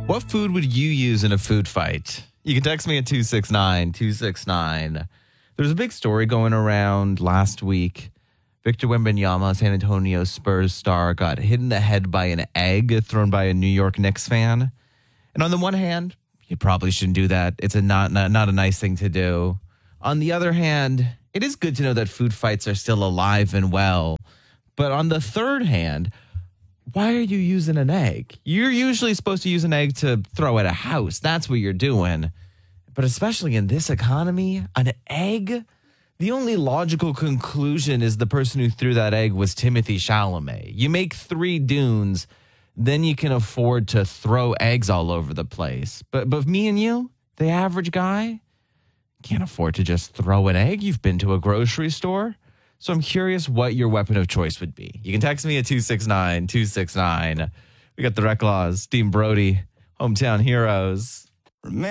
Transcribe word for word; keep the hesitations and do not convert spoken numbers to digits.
What food would you use in a food fight? You can text me at two six nine, two six nine. There's a big story going around last week. Victor Wembanyama, San Antonio Spurs star, got hit in the head by an egg thrown by a New York Knicks fan. And on the one hand, you probably shouldn't do that. It's a not, not, not a nice thing to do. On the other hand, it is good to know that food fights are still alive and well. But on the third hand, why are you using an egg? You're usually supposed to use an egg to throw at a house. That's what you're doing. But especially in this economy, an egg? The only logical conclusion is the person who threw that egg was Timothy Chalamet. You make three dunes, then you can afford to throw eggs all over the place. But but me and you, the average guy, can't afford to just throw an egg. You've been to a grocery store. So I'm curious what your weapon of choice would be. You can text me at two six nine, two six nine. We got the Rec Laws, Dean Brody, Hometown Heroes.